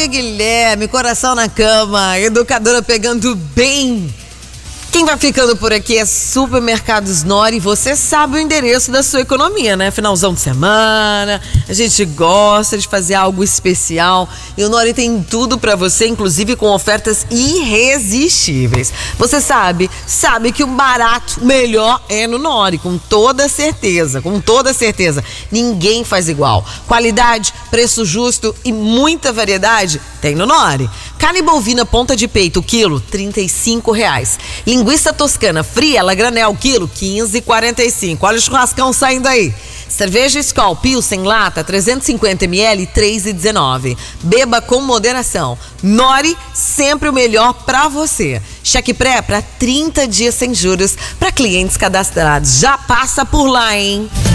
Nori Guilherme, coração na cama, educadora pegando bem. Quem vai ficando por aqui é Supermercados Nori. Você sabe o endereço da sua economia, né? Finalzão de semana, a gente gosta de fazer algo especial. E o Nori tem tudo pra você, inclusive com ofertas irresistíveis. Você sabe que o barato melhor é no Nori, com toda certeza, Ninguém faz igual. Qualidade, preço justo e muita variedade tem no Nori. Carne bovina ponta de peito, quilo, R$35. Linguiça toscana fria, ela granel, quilo, R$15,45. Olha o churrascão saindo aí. Cerveja Skol Pilsen lata, 350 ml, R$3,19. Beba com moderação. Nori, sempre o melhor pra você. Cheque pré para 30 dias sem juros para clientes cadastrados. Já passa por lá, hein?